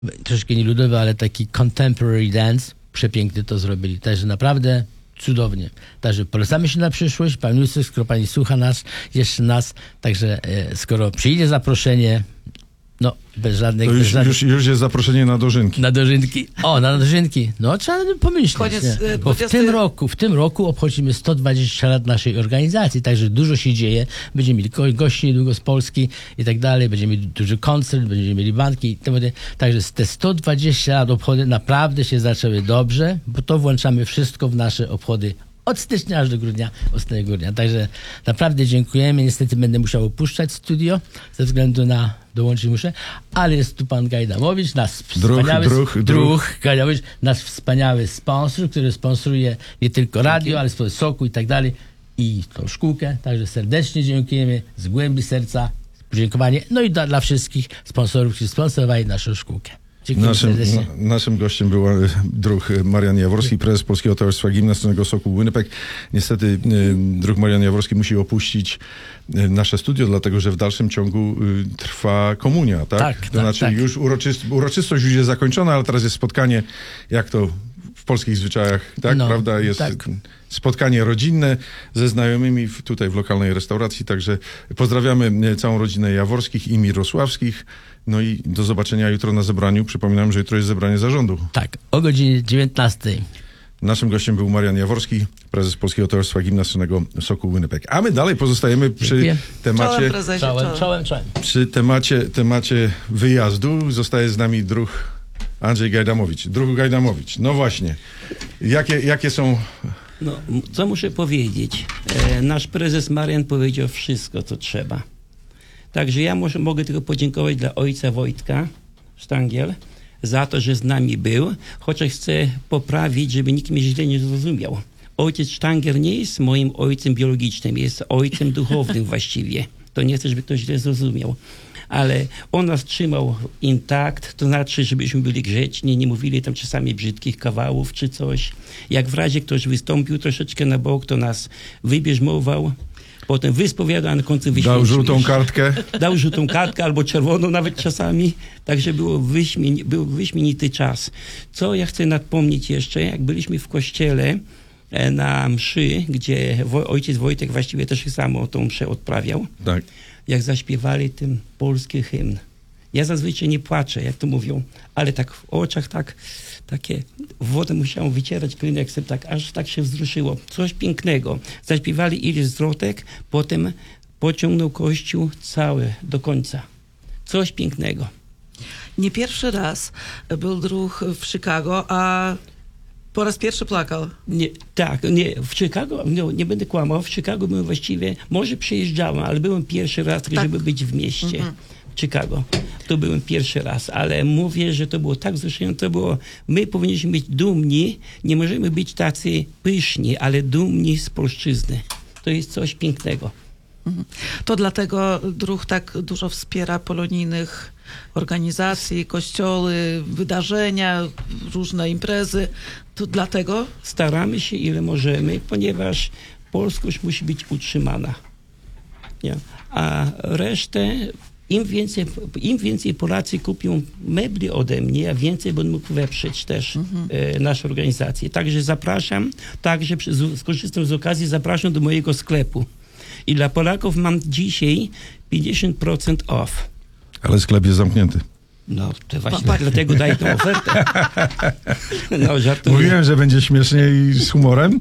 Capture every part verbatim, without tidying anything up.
troszkę nie ludowy, ale taki contemporary dance. Przepięknie to zrobili. Także naprawdę cudownie. Także polecamy się na przyszłość. Pan Józef, skoro pani słucha nas, jeszcze nas, także e, skoro przyjdzie zaproszenie, no bez żadnych... To już, bez żadnych... już, już jest zaproszenie na dożynki. Na dożynki. O, na dożynki. No trzeba pomyśleć. Koniec, nie? Bo dwudziesty... w tym roku, w tym roku obchodzimy sto dwadzieścia lat naszej organizacji, także dużo się dzieje. Będziemy mieli go- gości niedługo z Polski i tak dalej. Będziemy mieli duży koncert, będziemy mieli banki. Także te sto dwadzieścia lat obchody naprawdę się zaczęły dobrze, bo to włączamy wszystko w nasze obchody od stycznia aż do grudnia, ostatniego grudnia. Także naprawdę dziękujemy. Niestety będę musiał opuszczać studio ze względu na dołączyć muszę, ale jest tu pan Gajdamowicz, nasz wspaniały druh, druh. druh Gajdamowicz, nasz wspaniały sponsor, który sponsoruje nie tylko radio, ale sponsor soku i tak dalej i tą szkółkę. Także serdecznie dziękujemy z głębi serca. Podziękowanie. No i dla, dla wszystkich sponsorów, którzy sponsorowali naszą szkółkę. Dziękuję Naszym, serdecznie. na, naszym gościem był e, druh Marian Jaworski, prezes Polskiego Towarzystwa Gimnastycznego Sokół Winnipeg. Niestety e, druh Marian Jaworski musi opuścić e, nasze studio, dlatego że w dalszym ciągu e, trwa komunia, tak? Tak, to tak, znaczy tak. już uroczyst, uroczystość już jest zakończona, ale teraz jest spotkanie, jak to w polskich zwyczajach, tak? No, Prawda? Jest tak. spotkanie rodzinne ze znajomymi w, tutaj w lokalnej restauracji, także pozdrawiamy całą rodzinę Jaworskich i Mirosławskich. No i do zobaczenia jutro na zebraniu. Przypominam, że jutro jest zebranie zarządu. Tak, o godzinie dziewiętnastej. Naszym gościem był Marian Jaworski, prezes Polskiego Towarzystwa Gimnastycznego Sokół Winnipeg. A my dalej pozostajemy przy Dziękuję. temacie, Czołem, prezesie, Czołem, czołem. czołem, czołem. przy temacie, temacie wyjazdu. Zostaje z nami druh Andrzej Gajdamowicz. Druh Gajdamowicz. No właśnie. Jakie, jakie są... No, m- co muszę powiedzieć? E, nasz prezes Marian powiedział wszystko, co trzeba. Także ja może, mogę tylko podziękować dla ojca Wojtka Sztangiel za to, że z nami był, chociaż chcę poprawić, żeby nikt mnie źle nie zrozumiał. Ojciec Sztangiel nie jest moim ojcem biologicznym, jest ojcem duchownym właściwie. To nie chcę, żeby ktoś źle zrozumiał. Ale on nas trzymał intakt, to znaczy, żebyśmy byli grzeczni, nie mówili tam czasami brzydkich kawałów czy coś. Jak w razie ktoś wystąpił troszeczkę na bok, to nas wybierzmował, potem wyspowiadał, a na końcu wyświęcił. Dał żółtą kartkę. Dał żółtą kartkę albo czerwoną nawet czasami. Także było wyśmieni, był wyśmienity czas. Co ja chcę napomnieć jeszcze, jak byliśmy w kościele e, na mszy, gdzie wo, ojciec Wojtek właściwie też samo tą mszę odprawiał, Tak. jak zaśpiewali ten polski hymn. Ja zazwyczaj nie płaczę, jak to mówią, ale tak w oczach tak, takie wodę musiałem wycierać, klinek, tak, aż tak się wzruszyło. Coś pięknego. Zaśpiewali ileś zwrotek, potem pociągnął kościół cały do końca. Coś pięknego. Nie pierwszy raz był druh w Chicago, a po raz pierwszy plakał. Nie, tak, nie, w Chicago, no, nie będę kłamał, w Chicago byłem właściwie, może przyjeżdżałem, ale byłem pierwszy raz, tak. żeby być w mieście. Mhm. Chicago. To byłem pierwszy raz, ale mówię, że to było tak wzruszające, to było, my powinniśmy być dumni, nie możemy być tacy pyszni, ale dumni z polszczyzny. To jest coś pięknego. Mhm. To dlatego druh tak dużo wspiera polonijnych organizacji, kościoły, wydarzenia, różne imprezy. To dlatego? Staramy się ile możemy, ponieważ polskość musi być utrzymana. Nie? A resztę Im więcej, im więcej Polacy kupią mebli ode mnie, a więcej będę mógł wesprzeć też mhm. e, naszą organizację. Także zapraszam, także przy, skorzystam z okazji, zapraszam do mojego sklepu. I dla Polaków mam dzisiaj pięćdziesiąt procent off. Ale sklep jest zamknięty. No, to właśnie pa, pa. dlatego daję tą ofertę. No, żartuję. Mówiłem, że będzie śmiesznie i z humorem.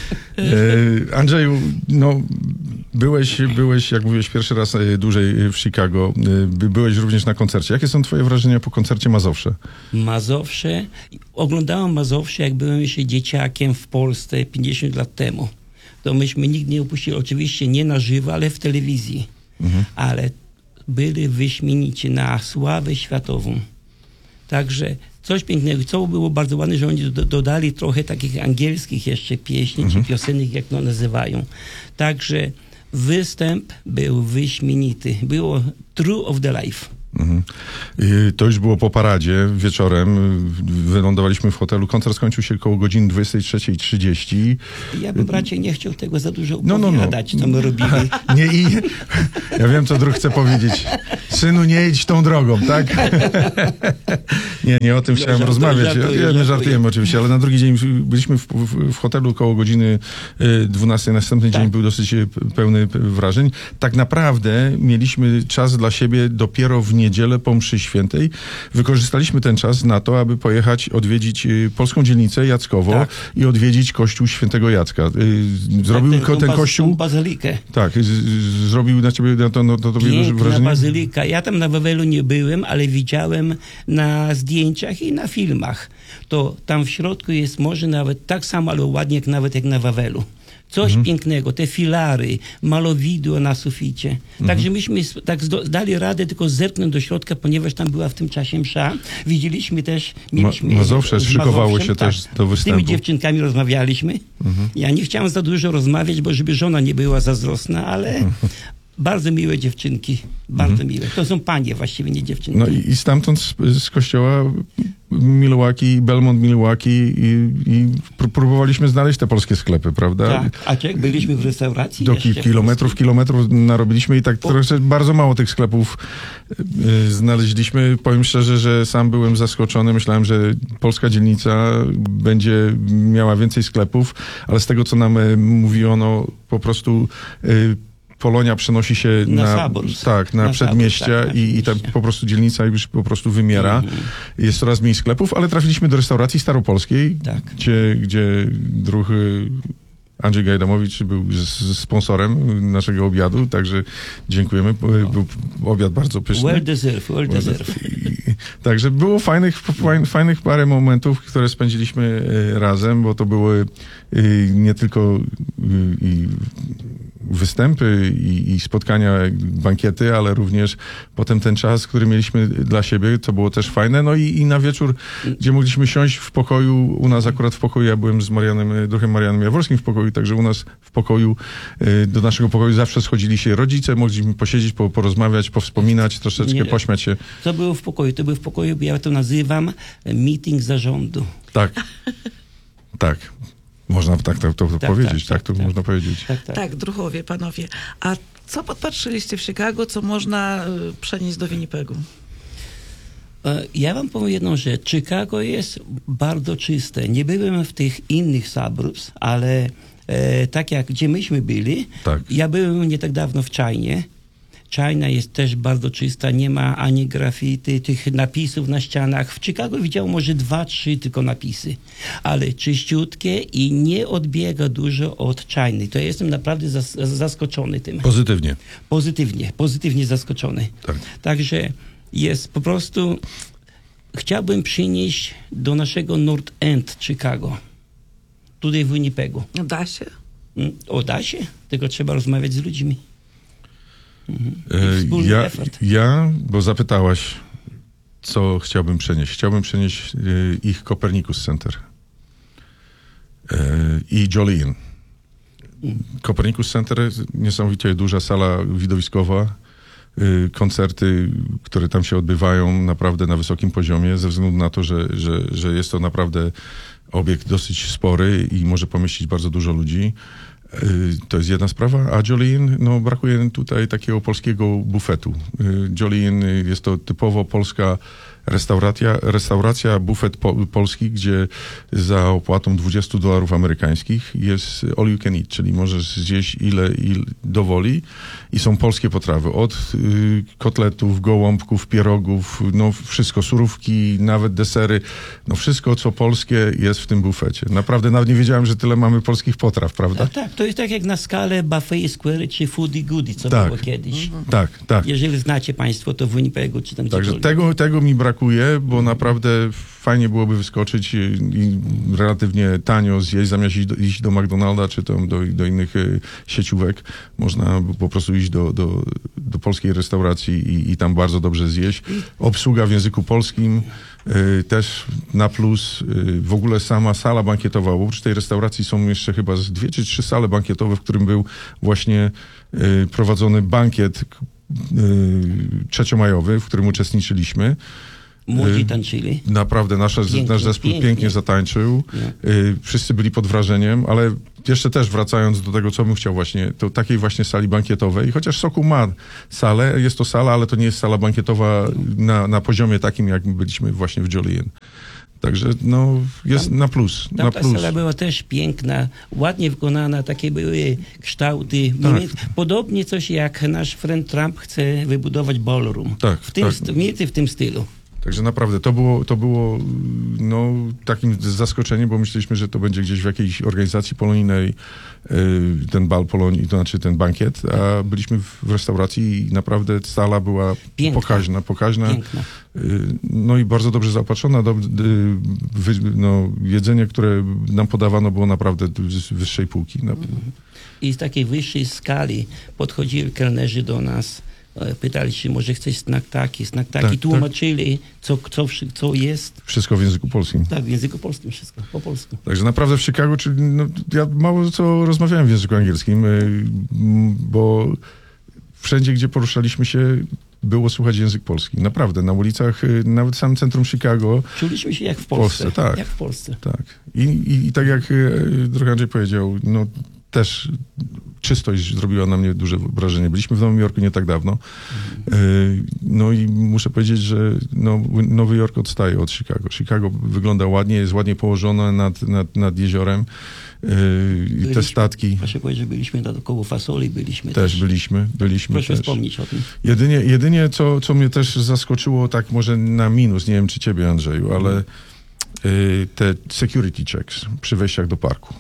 E, Andrzeju, no... Byłeś, byłeś, jak mówiłeś, pierwszy raz dłużej w Chicago. Byłeś również na koncercie. Jakie są twoje wrażenia po koncercie Mazowsze? Mazowsze? Oglądałem Mazowsze, jak byłem jeszcze dzieciakiem w Polsce pięćdziesiąt lat temu. To myśmy nigdy nie opuścili, oczywiście nie na żywo, ale w telewizji. Mhm. Ale byli wyśmienici na sławę światową. Także coś pięknego. Co było bardzo ładne, że oni do, dodali trochę takich angielskich jeszcze pieśni, mhm. czy piosenek, jak to nazywają. Także występ był wyśmienity. Było true of the life. Mhm. I to już było po paradzie wieczorem. Wylądowaliśmy w hotelu. Koncert skończył się koło godziny dwudziestej trzeciej trzydzieści. Ja bym raczej nie chciał tego za dużo No, no, no. opowiadać, co my robili. Nie, i ja wiem, co druh chce powiedzieć. Synu, nie idź tą drogą, tak? Nie, nie o tym No, chciałem żartuję, rozmawiać. żartuję, ja, nie żartuję. żartujemy oczywiście, ale na drugi dzień byliśmy w, w, w hotelu koło godziny dwunastej. Następny Tak. dzień był dosyć pełny wrażeń. Tak naprawdę mieliśmy czas dla siebie dopiero w niedzielę po mszy świętej. Wykorzystaliśmy ten czas na to, aby pojechać odwiedzić y, polską dzielnicę Jackowo Tak. i odwiedzić kościół świętego Jacka. Y, Zrobił ten, ko- ten tą baz- kościół... tą bazylikę. Tak, z, z, zrobił na ciebie no to, no, to tobie duże Piękna wrażenie? bazylika. Ja tam na Wawelu nie byłem, ale widziałem na zdjęciach i na filmach. To tam w środku jest może nawet tak samo, ale ładnie jak nawet jak na Wawelu. Coś Mhm. pięknego, te filary, malowidło na suficie. Mhm. Także myśmy s- tak zdo- dali radę tylko zerknąć do środka, ponieważ tam była w tym czasie msza. Widzieliśmy też... Mieliśmy Mazowsze z szykowały Mazowszem, się też do Z występu. tymi dziewczynkami rozmawialiśmy. Ja nie chciałem za dużo rozmawiać, bo żeby żona nie była zazdrosna, ale bardzo miłe dziewczynki. Bardzo miłe. To są panie właściwie, nie dziewczynki. No i, i stamtąd z, z kościoła Milwaukee, Belmont Milwaukee i, i pró- próbowaliśmy znaleźć te polskie sklepy, prawda? Tak. A jak byliśmy w restauracji? Do jeszcze ki- kilometrów, kilometrów narobiliśmy i tak trochę bardzo mało tych sklepów y, znaleźliśmy. Powiem szczerze, że sam byłem zaskoczony. Myślałem, że polska dzielnica będzie miała więcej sklepów, ale z tego, co nam y, mówiono, po prostu y, Polonia przenosi się Na na, Sabors. tak, na, Na przedmieścia Sabors, tak, na i, i ta przedmieścia. po prostu dzielnica już po prostu wymiera. Mhm. Jest coraz mniej sklepów, ale trafiliśmy do restauracji staropolskiej, Tak. gdzie, gdzie druh y, Andrzej Gajdamowicz był z, z sponsorem naszego obiadu, także dziękujemy. Był obiad bardzo pyszny. Well deserved, well deserved. I- Także było fajnych, fajn- fajnych parę momentów, które spędziliśmy e, razem, bo to były e, nie tylko e, i występy i, i spotkania, bankiety, ale również potem ten czas, który mieliśmy dla siebie, to było też fajne. No i, i na wieczór, gdzie mogliśmy siąść w pokoju, u nas akurat w pokoju, ja byłem z Marianem, druhem Marianem Jaworskim w pokoju, także u nas w pokoju, e, do naszego pokoju zawsze schodzili się rodzice, mogliśmy posiedzieć, po, porozmawiać, powspominać, troszeczkę Nie. pośmiać się. Co było w pokoju? To był w pokoju, ja to nazywam e, meeting zarządu. Tak. Tak. Można tak to, to, to Tak, powiedzieć, tak, tak, to tak, można powiedzieć. Tak, tak. Tak, druhowie, panowie. A co podpatrzyliście w Chicago, co można y, przenieść do Winnipegu? E, Ja wam powiem jedną rzecz. Chicago jest bardzo czyste. Nie byłem w tych innych suburbs, ale e, tak jak gdzie myśmy byli, Tak. ja byłem nie tak dawno w China. China jest też bardzo czysta, nie ma ani graffiti, tych napisów na ścianach. W Chicago widziałem może dwa, trzy tylko napisy, ale czyściutkie i nie odbiega dużo od Chiny. To ja jestem naprawdę zas- zaskoczony tym. Pozytywnie. Pozytywnie, pozytywnie zaskoczony. Tak. Także jest po prostu, chciałbym przynieść do naszego North End Chicago, tutaj w Winnipegu. Da się? Mm, O, da się, tylko trzeba rozmawiać z ludźmi. E, Wspólny Ja, effort. ja, bo zapytałaś, co chciałbym przenieść. Chciałbym przenieść e, ich Copernicus Center e, i Jolien. Copernicus Center, niesamowicie duża sala widowiskowa, y, koncerty, które tam się odbywają naprawdę na wysokim poziomie, ze względu na to, że, że, że jest to naprawdę obiekt dosyć spory i może pomieścić bardzo dużo ludzi. Y, To jest jedna sprawa, a Jolien, no brakuje tutaj takiego polskiego bufetu. Y, Jolien jest to typowo polska restauracja, restauracja bufet po, polski, gdzie za opłatą dwadzieścia dolarów amerykańskich jest all you can eat, czyli możesz zjeść ile, ile dowoli i są polskie potrawy. Od y, kotletów, gołąbków, pierogów, no wszystko, surówki, nawet desery, no wszystko co polskie jest w tym bufecie. Naprawdę nawet nie wiedziałem, że tyle mamy polskich potraw, prawda? A tak, to jest tak jak na skalę Buffet Square czy Foodie Goody, co Tak. było kiedyś. Tak, tak. Jeżeli znacie państwo to w Winnipegu czy tam Także gdziekolwiek. tego, tego mi brakuje, bo naprawdę fajnie byłoby wyskoczyć i, i relatywnie tanio zjeść, zamiast iść do, iść do McDonalda czy tam do, do innych y, sieciówek. Można po prostu iść do, do, do polskiej restauracji i, i tam bardzo dobrze zjeść. Obsługa w języku polskim y, też na plus. Y, w ogóle sama sala bankietowa, bo oprócz tej restauracji są jeszcze chyba z dwie czy trzy sale bankietowe, w którym był właśnie y, prowadzony bankiet trzeciomajowy, w którym uczestniczyliśmy. Młodzi tańczyli. Naprawdę, nasza, Pięknie, nasz zespół pięknie, pięknie zatańczył. No. Y, Wszyscy byli pod wrażeniem, ale jeszcze też wracając do tego, co bym chciał właśnie, to takiej właśnie sali bankietowej, chociaż Sokół ma salę, jest to sala, ale to nie jest sala bankietowa na, na poziomie takim, jak byliśmy właśnie w Jolien. Także no, jest Tam- na plus. Tam na ta plus. sala była też piękna, ładnie wykonana, takie były kształty. Tak. Mniej- Podobnie coś jak nasz friend Trump chce wybudować ballroom. Tak, w tym, tak. st- mniej więcej w tym stylu. Także naprawdę to było, to było no, takim zaskoczeniem, bo myśleliśmy, że to będzie gdzieś w jakiejś organizacji polonijnej y, ten bal polonii, to znaczy ten bankiet, a byliśmy w restauracji i naprawdę sala była Piękna. pokaźna, pokaźna. Piękna. Y, no i bardzo dobrze zaopatrzona. Do, y, wy, no, jedzenie, które nam podawano, było naprawdę z wyższej półki. Na, I z takiej wyższej skali podchodzili kelnerzy do nas, e, pytali się, może chcesz snaktaki, snaktaki, Tak, tłumaczyli, co, co, wszy- co jest. Wszystko w języku polskim. Tak, w języku polskim wszystko, po polsku. Także naprawdę w Chicago, czyli no, ja mało co rozmawiałem w języku angielskim, y, m, bo wszędzie, gdzie poruszaliśmy się, było słuchać język polski. Naprawdę, na ulicach, y, nawet w samym centrum Chicago, Czuliśmy się jak w Polsce. Polsce, tak. Jak w Polsce. tak. I, i, i tak jak y, drogi Andrzej powiedział, no też czystość zrobiła na mnie duże wrażenie. Byliśmy w Nowym Jorku nie tak dawno. Y, no i muszę powiedzieć, że no, Nowy Jork odstaje od Chicago. Chicago wygląda ładnie, jest ładnie położone nad, nad, nad jeziorem. Y, I te Byliśmy- statki Proszę powiedzieć, że byliśmy na koło fasoli, byliśmy też też. byliśmy. byliśmy Proszę też. wspomnieć o tym. Jedynie, jedynie co, co mnie też zaskoczyło, tak może na minus, nie wiem czy ciebie, Andrzeju, ale y, te security checks przy wejściach do parku,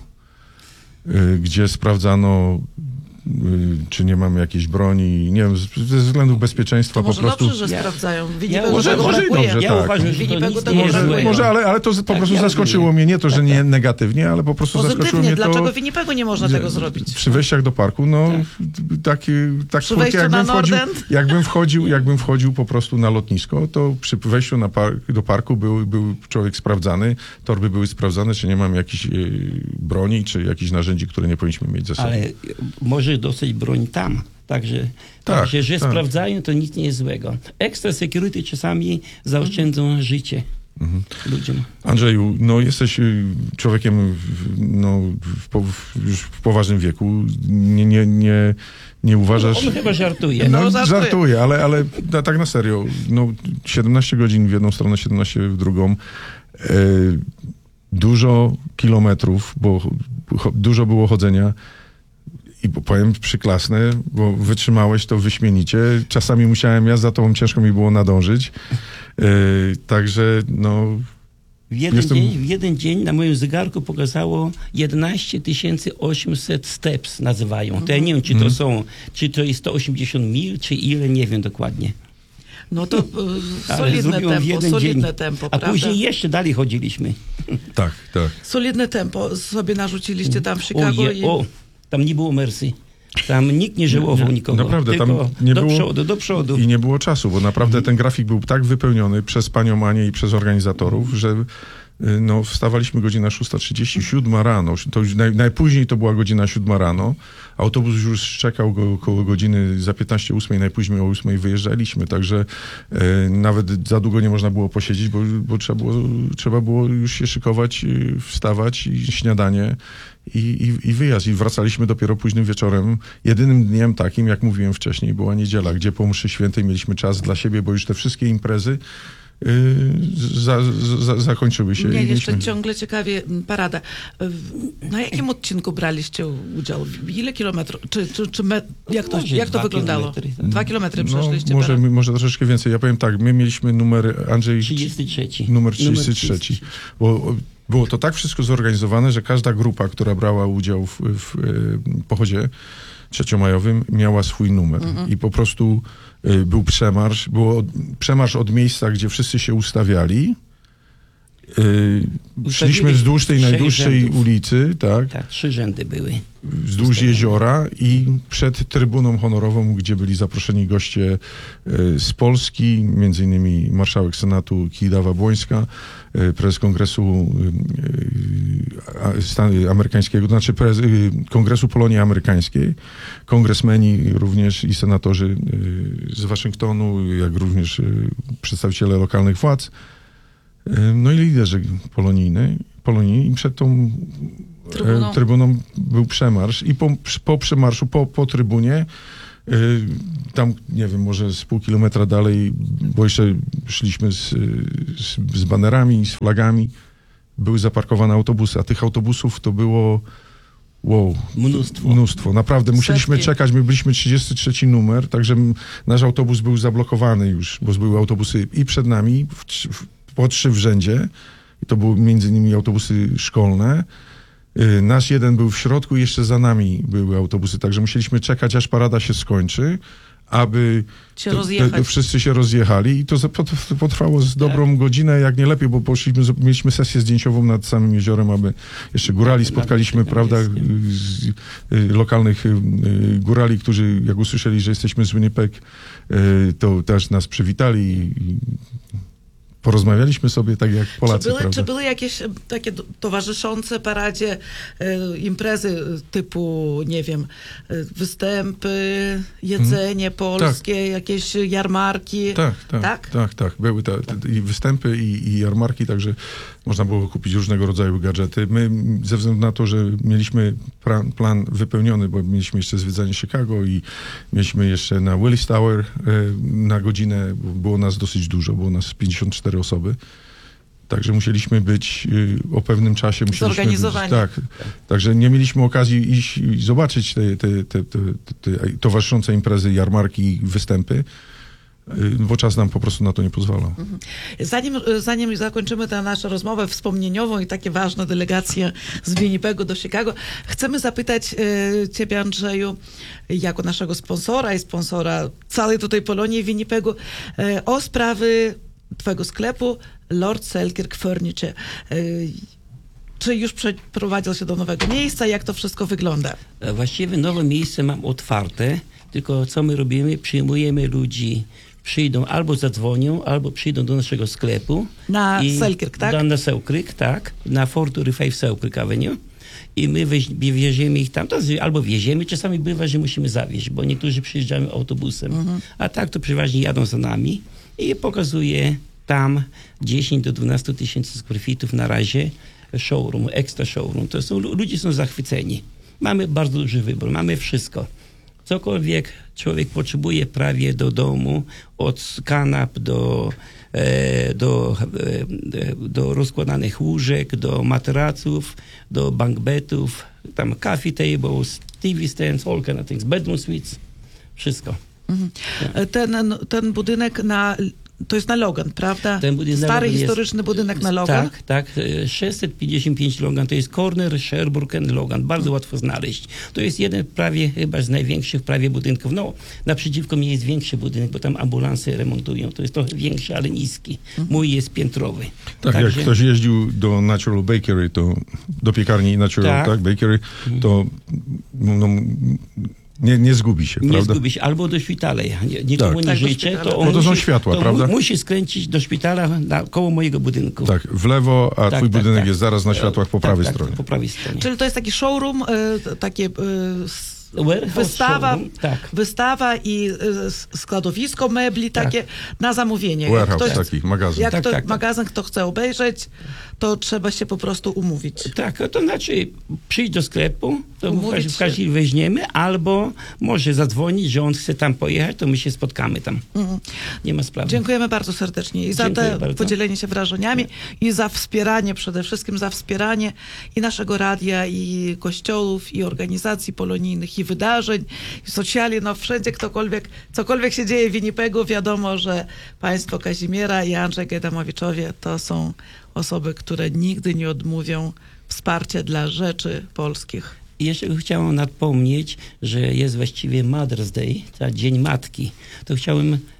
y, gdzie sprawdzano, y, czy nie mamy jakiejś broni, nie wiem, z- ze względów bezpieczeństwa To po może prostu... dobrze, że Ja- sprawdzają. W ja Winnipegu Może- tego może i brakuje. dobrze, Ja tak. uważam, że to Winnipegu nic tego nie jest brakuje. Może, złego. może, ale, ale to z- po Tak, prostu ja zaskoczyło rozumiem. mnie, nie to, że nie negatywnie, ale po prostu zaskoczyło Pozytywnie, mnie to... dlaczego w Winnipegu nie można tego zrobić? Przy wejściach do parku, no taki, tak Przy wejściu jakbym, na wchodził, Nordend? jakbym, wchodził, jakbym wchodził po prostu na lotnisko, to przy wejściu na par- do parku był, był człowiek sprawdzany, torby były sprawdzane, czy nie mam jakiejś y, broni, czy jakichś narzędzi, które nie powinniśmy mieć ze sobą. Ale może dostać broń tam. Także, Tak, także że tak. sprawdzają, to nic nie jest złego. Extra security czasami zaoszczędzą życie ludziom. Andrzeju, no jesteś y, człowiekiem w, no, w, po- w, już w poważnym wieku, nie, nie, nie, nie uważasz... On chyba żartuje. No, No, żartuję. żartuję, ale, ale na, tak na serio. No, siedemnaście godzin w jedną stronę, siedemnaście w drugą. E, dużo kilometrów, bo cho, dużo było chodzenia. I bo powiem przyklasnę, bo wytrzymałeś to wyśmienicie. Czasami musiałem, ja za tobą ciężko mi było nadążyć. E, także no... W jeden, Jestem- dzień, w jeden dzień na moim zegarku pokazało jedenaście tysięcy osiemset steps nazywają. To ja nie wiem, czy to są, czy to jest sto osiemdziesiąt mil, czy ile, nie wiem dokładnie. No to e, Ale solidne zrobiłem w tempo, jeden solidne dzień. tempo, A prawda? później jeszcze dalej chodziliśmy. Tak, tak. Solidne tempo sobie narzuciliście tam w O, Chicago je, i... o, tam nie było mercy. Tam nikt nie żałował nikogo. Naprawdę, tam tylko nie do było- przodu, do przodu. I nie było czasu, bo naprawdę ten grafik był tak wypełniony przez panią Anię i przez organizatorów, że y, no, wstawaliśmy godzina szósta trzydzieści, siódma rano. To już naj, najpóźniej to była godzina siódma rano. Autobus już czekał go około godziny za piętnaście ósmej, najpóźniej o ósmej wyjeżdżaliśmy, także y, nawet za długo nie można było posiedzieć, bo, bo trzeba, było, trzeba było już się szykować, y, wstawać i śniadanie. I, i, I wyjazd. I wracaliśmy dopiero późnym wieczorem. Jedynym dniem takim, jak mówiłem wcześniej, była niedziela, gdzie po mszy świętej mieliśmy czas dla siebie, bo już te wszystkie imprezy yy, za, za, zakończyły się. Mnie i jeszcze mieliśmy... ciągle ciekawie m, parada. W- Na jakim odcinku braliście udział? Ile kilometrów? Czy, czy, czy me... jak, to, Może jak to dwa wyglądało? kilometry, tak. Dwa kilometry No, przeszliście. może, parad. może troszeczkę więcej. Ja powiem tak, my mieliśmy numer, Andrzej, trzydziesty trzeci. numer trzydziesty trzeci. Bo było to tak wszystko zorganizowane, że każda grupa, która brała udział w, w, w pochodzie trzeciomajowym, miała swój numer. I po prostu y, był przemarsz. Było od- przemarsz od miejsca, gdzie wszyscy się ustawiali Yy, szliśmy wzdłuż tej Trzech najdłuższej rzędów. ulicy, tak, Tak, trzy rzędy były. wzdłuż jeziora i przed trybuną honorową, gdzie byli zaproszeni goście yy, z Polski, między innymi marszałek Senatu Kidawa-Błońska, yy, prezes Kongresu yy, a- Stan- amerykańskiego, to znaczy prezes, yy, Kongresu Polonii Amerykańskiej, kongresmeni również i senatorzy yy, z Waszyngtonu, jak również yy, przedstawiciele lokalnych władz. No i liderzy polonijny, polonijni i przed tą Trybuną. e, trybuną był przemarsz i po, po przemarszu, po, po trybunie e, tam, nie wiem, może z pół kilometra dalej, bo jeszcze szliśmy z, z, z banerami, z flagami, były zaparkowane autobusy, a tych autobusów to było wow, Mnóstwo. mnóstwo. Naprawdę musieliśmy Setki. czekać, my byliśmy trzydziesty trzeci numer, także m- nasz autobus był zablokowany już, bo były autobusy i przed nami, w, trzy- w, po trzy w rzędzie, i to były między innymi autobusy szkolne. Y, Nasz jeden był w środku i jeszcze za nami były autobusy, także musieliśmy czekać, aż parada się skończy, aby Się to- rozjechać. to- to wszyscy się rozjechali i to za- pot- potrwało z dobrą godzinę, jak nie lepiej, bo poszliśmy, z- mieliśmy sesję zdjęciową nad samym jeziorem, aby jeszcze górali spotkaliśmy, Nad prawda, Wielkim. z, y, lokalnych y, y, górali, którzy jak usłyszeli, że jesteśmy z Winnipeg, y, to też nas przywitali i, i porozmawialiśmy sobie tak jak Polacy, Czy były, prawda? czy były jakieś e, takie do- towarzyszące paradzie e, imprezy e, typu, nie wiem, e, występy, jedzenie polskie, jakieś jarmarki? Tak, tak, Tak? tak, tak. Były te, te, i występy, i, i jarmarki, także można było kupić różnego rodzaju gadżety. My, ze względu na to, że mieliśmy plan, plan wypełniony, bo mieliśmy jeszcze zwiedzanie Chicago i mieliśmy jeszcze na Willis Tower e, na godzinę, bo było nas dosyć dużo, było nas pięćdziesiąt cztery osoby. Także musieliśmy być y, o pewnym czasie. Musieliśmy być, Zorganizowani. tak, także nie mieliśmy okazji iść i zobaczyć te, te, te, te, te, te towarzyszące imprezy, jarmarki, występy, y, bo czas nam po prostu na to nie pozwalał. Zanim, zanim zakończymy tę naszą rozmowę wspomnieniową i takie ważne delegacje z Winnipegu do Chicago, chcemy zapytać e, ciebie, Andrzeju, jako naszego sponsora i sponsora całej tutaj Polonii w Winnipegu, e, o sprawy twojego sklepu Lord Selkirk Furniture. E, czy już przeprowadził się do nowego miejsca? Jak to wszystko wygląda? E, Właściwie nowe miejsce mam otwarte, tylko co my robimy? Przyjmujemy ludzi, przyjdą albo zadzwonią, albo przyjdą do naszego sklepu. Na I- Selkirk, tak? Da, na Selkirk, tak. Na four thirty-five Selkirk Avenue. I my weź, wieziemy ich tam, to znaczy albo wieziemy, czasami bywa, że musimy zawieźć, bo niektórzy przyjeżdżają autobusem. A tak to przeważnie jadą za nami i pokazuje tam dziesięć do dwunastu tysięcy square feetów na razie showroom, extra showroom. To są, ludzie są zachwyceni. Mamy bardzo duży wybór, mamy wszystko. Cokolwiek człowiek potrzebuje prawie do domu, od kanap do, e, do, e, do rozkładanych łóżek, do materaców, do bankbetów, tam coffee tables, T V stands, all kind of things, bedroom suites, wszystko. E, Ten, ten budynek na... To jest na Logan, prawda? Ten budynek Stary jest- historyczny budynek na Logan? Tak, tak. e, sześćset pięćdziesiąt pięć Logan, to jest corner Sherbrooke and Logan. Bardzo łatwo znaleźć. To jest jeden prawie chyba z największych prawie budynków. No, naprzeciwko mnie jest większy budynek, bo tam ambulansy remontują. To jest trochę większy, ale niski. Mój jest piętrowy. Tak, Także- jak ktoś jeździł do Natural Bakery, to do piekarni Natural, Tak. tak, Bakery, to no, nie, nie zgubi się, Nie prawda? zgubi się. Albo do szpitala. Ja nie- nikomu Tak. nie Tak, do życzę. szpitala. To on Bo to są musi, światła, to prawda? Mu, musi skręcić do szpitala na, koło mojego budynku. Tak, w lewo, a Tak, twój tak, budynek tak. jest zaraz na światłach po Tak, prawej tak, stronie. po prawej stronie. Czyli to jest taki showroom, e, takie e, s- Warehouse wystawa, showroom, tak. wystawa i e, s- składowisko mebli Tak. takie na zamówienie. Jak Warehouse ktoś- taki, magazyn. Jak Tak, to tak, tak. magazyn, kto chce obejrzeć, to trzeba się po prostu umówić. Tak, to znaczy przyjść do sklepu, to w Umówić każdym- w się. każdym weźmiemy, albo może zadzwonić, że on chce tam pojechać, to my się spotkamy tam. Nie ma sprawy. Dziękujemy bardzo serdecznie i za Dziękuję te bardzo. podzielenie się wrażeniami i za wspieranie, przede wszystkim za wspieranie i naszego radia, i kościołów, i organizacji polonijnych, i wydarzeń, i socjali, no wszędzie ktokolwiek, cokolwiek się dzieje w Winnipegu, wiadomo, że państwo Kazimiera i Andrzej Gajdamowiczowie to są osoby, które nigdy nie odmówią wsparcia dla rzeczy polskich. I jeszcze chciałem napomnieć, że jest właściwie Mother's Day, ta Dzień Matki. To chciałem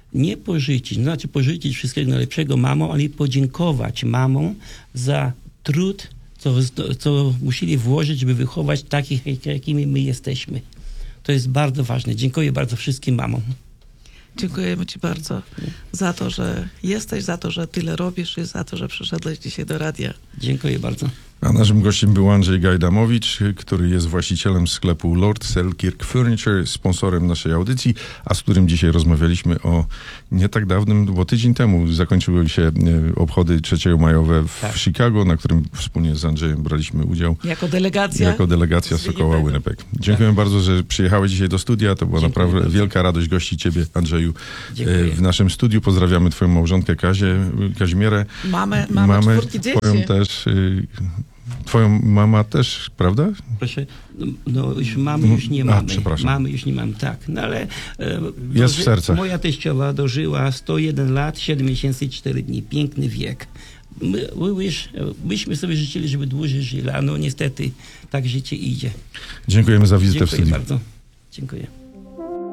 nie pożyczyć, znaczy pożyczyć wszystkiego najlepszego mamom, ale podziękować mamom za trud, co, co musieli włożyć, żeby wychować takich, jakimi my jesteśmy. To jest bardzo ważne. Dziękuję bardzo wszystkim mamom. Dziękujemy Ci bardzo za to, że jesteś, za to, że tyle robisz i za to, że przyszedłeś dzisiaj do radia. Dziękuję bardzo. A naszym gościem był Andrzej Gajdamowicz, który jest właścicielem sklepu Lord Selkirk Furniture, sponsorem naszej audycji, a z którym dzisiaj rozmawialiśmy o nie tak dawnym, bo tydzień temu zakończyły się e, obchody trzeciomajowe w Tak. Chicago, na którym wspólnie z Andrzejem braliśmy udział. Jako delegacja. Jako delegacja z Sokoła Winnipegu. Winnipeg. Dziękuję bardzo, że przyjechałeś dzisiaj do studia. To była Dziękuję naprawdę bardzo. wielka radość gościć Ciebie, Andrzeju, Dziękuję. e, w naszym studiu. Pozdrawiamy Twoją małżonkę Kazię, Kazimierę. Mamy, mamy czwórki dzieci. Twoją też, y, twoją mama też, prawda? Proszę, no, no już mamy, już nie A, mamy. przepraszam. Mamy, już nie mamy, tak. No ale... E, Jest w sercach. Moja teściowa dożyła sto jeden lat, siedem miesięcy i cztery dni. Piękny wiek. My, my już, myśmy sobie życzyli, żeby dłużej żyła, no niestety tak życie idzie. Dziękujemy za wizytę w Dziękuję studiu. bardzo. Dziękuję.